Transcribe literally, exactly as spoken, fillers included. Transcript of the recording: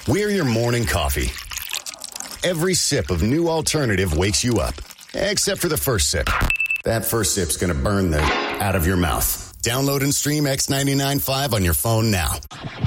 We're your morning coffee. Every sip of New Alternative wakes you up. Except for the first sip. That first sip's gonna burn the out of your mouth. Download and stream X ninety-nine point five on your phone now.